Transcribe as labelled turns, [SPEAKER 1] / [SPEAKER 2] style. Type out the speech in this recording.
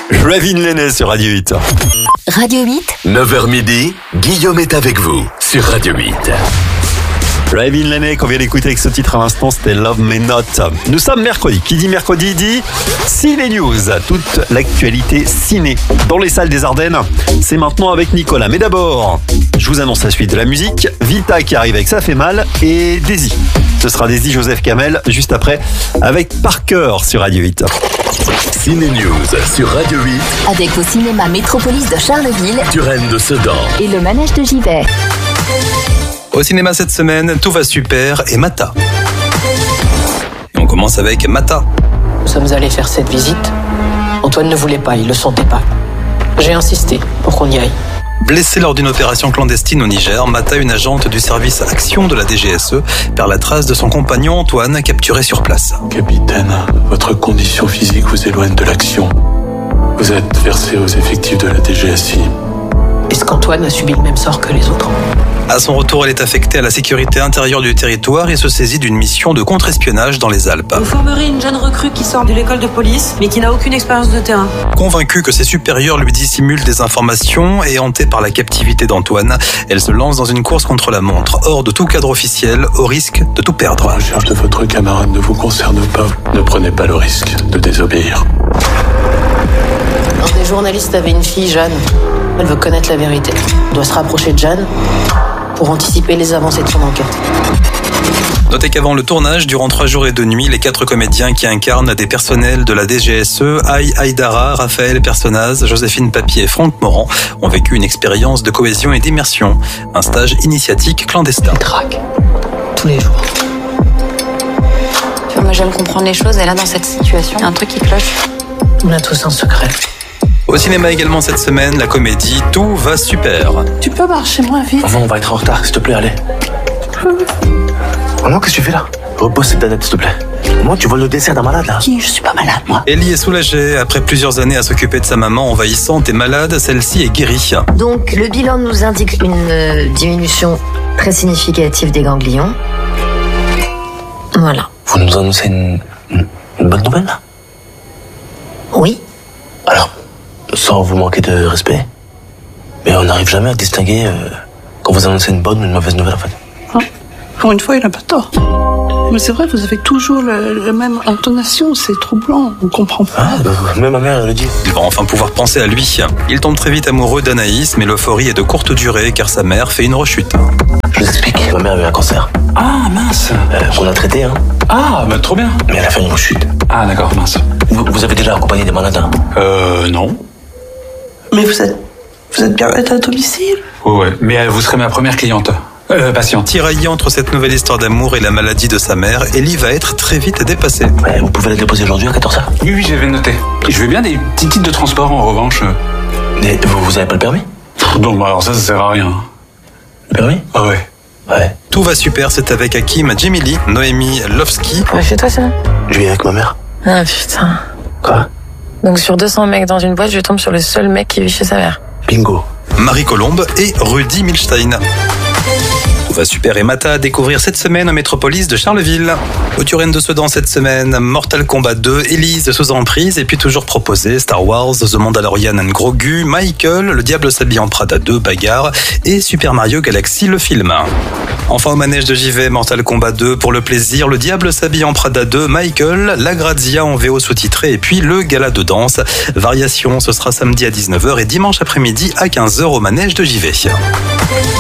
[SPEAKER 1] Ravin Lenné sur Radio 8.
[SPEAKER 2] Radio 8.
[SPEAKER 3] 9h midi, Guillaume est avec vous sur Radio 8.
[SPEAKER 1] Ravin Lenné qu'on vient d'écouter avec ce titre à l'instant, c'était Love Me Not. Nous sommes mercredi. Qui dit mercredi dit Ciné News. Toute l'actualité ciné dans les salles des Ardennes. C'est maintenant avec Nicolas. Mais d'abord, je vous annonce la suite de la musique. Vita qui arrive avec Ça fait mal et Daisy. Ce sera Daisy Joseph Kamel juste après avec Parker sur Radio 8.
[SPEAKER 3] Ciné News sur Radio 8.
[SPEAKER 2] Avec au cinéma Métropolis de Charleville,
[SPEAKER 3] Turenne de Sedan
[SPEAKER 2] et le manège de Givet.
[SPEAKER 4] Au cinéma cette semaine, Tout va super et Mata. Et on commence avec Mata.
[SPEAKER 5] Nous sommes allés faire cette visite. Antoine ne voulait pas, il le sentait pas. J'ai insisté pour qu'on y aille.
[SPEAKER 4] Blessée lors d'une opération clandestine au Niger, Mata, une agente du service Action de la DGSE, perd la trace de son compagnon Antoine, capturé sur place.
[SPEAKER 6] Capitaine, votre condition physique vous éloigne de l'action. Vous êtes versé aux effectifs de la DGSI.
[SPEAKER 5] Est-ce qu'Antoine a subi le même sort que les autres ?
[SPEAKER 4] À son retour, elle est affectée à la sécurité intérieure du territoire et se saisit d'une mission de contre-espionnage dans les Alpes.
[SPEAKER 7] Vous formerez une jeune recrue qui sort de l'école de police, mais qui n'a aucune expérience de terrain.
[SPEAKER 4] Convaincue que ses supérieurs lui dissimulent des informations et hantée par la captivité d'Antoine, elle se lance dans une course contre la montre, hors de tout cadre officiel, au risque de tout perdre.
[SPEAKER 6] La recherche de votre camarade ne vous concerne pas. Ne prenez pas le risque de désobéir.
[SPEAKER 5] Un des journalistes avait une fille, Jeanne. Elle veut connaître la vérité. On doit se rapprocher de Jeanne pour anticiper les avancées de son enquête.
[SPEAKER 4] Notez qu'avant le tournage, durant 3 jours et 2 nuits, les 4 comédiens qui incarnent des personnels de la DGSE, Aïe Aïdara, Raphaël Personnaz, Joséphine Papier et Franck Morand, ont vécu une expérience de cohésion et d'immersion. Un stage initiatique clandestin.
[SPEAKER 5] Traque. Tous les jours.
[SPEAKER 8] Tu vois, moi j'aime comprendre les choses et là dans cette situation, il y a un truc qui cloche.
[SPEAKER 5] On a tous un secret.
[SPEAKER 4] Au cinéma également cette semaine, la comédie Tout va super.
[SPEAKER 7] Tu peux marcher moins vite.
[SPEAKER 9] Maman, on va être en retard, s'il te plaît, allez. Maman, qu'est-ce que tu fais là? Repose cette danette, s'il te plaît. Moi, tu voles le dessert d'un malade, là.
[SPEAKER 7] Qui? Je suis pas malade, moi.
[SPEAKER 4] Ellie est soulagée. Après plusieurs années à s'occuper de sa maman envahissante et malade, celle-ci est guérie.
[SPEAKER 10] Donc, le bilan nous indique une diminution très significative des ganglions. Voilà.
[SPEAKER 9] Vous nous annoncez une bonne nouvelle, là?
[SPEAKER 10] Oui.
[SPEAKER 9] Alors, sans vous manquer de respect, mais on n'arrive jamais à distinguer quand vous annoncez une bonne ou une mauvaise nouvelle, en fait.
[SPEAKER 7] Hein? Pour une fois, il n'a pas tort. Mais c'est vrai, vous avez toujours la même intonation, c'est troublant, on comprend pas.
[SPEAKER 9] Même ma mère, elle le dit.
[SPEAKER 4] Il va enfin pouvoir penser à lui. Il tombe très vite amoureux d'Anaïs, mais l'euphorie est de courte durée car sa mère fait une rechute.
[SPEAKER 9] Je vous explique, ma mère a eu un cancer.
[SPEAKER 11] Ah, mince.
[SPEAKER 9] Qu'on a traité, hein.
[SPEAKER 11] Ah, bah trop bien.
[SPEAKER 9] Mais elle a fait une rechute.
[SPEAKER 11] Ah, d'accord, mince.
[SPEAKER 9] Vous avez déjà accompagné des malades, hein?
[SPEAKER 11] Non.
[SPEAKER 7] Mais vous êtes bien à domicile?
[SPEAKER 11] Ouais, mais vous serez ma première cliente. Patiente.
[SPEAKER 4] Tiraillée entre cette nouvelle histoire d'amour et la maladie de sa mère, Ellie va être très vite dépassée.
[SPEAKER 9] Ouais, vous pouvez la déposer aujourd'hui à 14h?
[SPEAKER 11] Oui, j'avais noté. Je veux bien des petits titres de transport en revanche.
[SPEAKER 9] Mais vous avez pas le permis?
[SPEAKER 11] Non, bah alors ça sert à rien.
[SPEAKER 9] Le permis?
[SPEAKER 11] Ah ouais.
[SPEAKER 9] Ouais.
[SPEAKER 11] Tout va super, c'est avec Hakim Djemili, Noémie Lovski.
[SPEAKER 5] Ouais, chez toi, ça?
[SPEAKER 9] Je vis avec ma mère.
[SPEAKER 5] Ah, putain.
[SPEAKER 9] Quoi?
[SPEAKER 5] Donc sur 200 mecs dans une boîte, je tombe sur le seul mec qui vit chez sa mère.
[SPEAKER 9] Bingo.
[SPEAKER 4] Marie Colombe et Rudy Milstein. Tout va super et Mata à découvrir cette semaine au Métropolis de Charleville. Au Turenne de Sedan cette semaine, Mortal Kombat 2, Élise sous emprise et puis toujours proposé Star Wars, The Mandalorian and Grogu, Michael, Le Diable s'habille en Prada 2, Bagarre et Super Mario Galaxy le film. Enfin au manège de Givet, Mortal Kombat 2 pour le plaisir, Le Diable s'habille en Prada 2, Michael, La Grazia en VO sous-titré et puis le gala de danse. Variation, ce sera samedi à 19h et dimanche après-midi à 15h au manège de Givet.